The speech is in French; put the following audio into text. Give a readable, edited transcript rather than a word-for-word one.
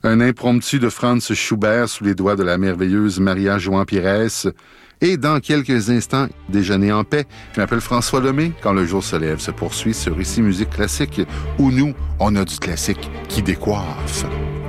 Un impromptu de Franz Schubert sous les doigts de la merveilleuse Maria Joan Pires. Et dans quelques instants, déjeuner en paix. Je m'appelle François Lemay. Quand le jour se lève, se poursuit sur Ici Musique Classique, où nous, on a du classique qui décoiffe.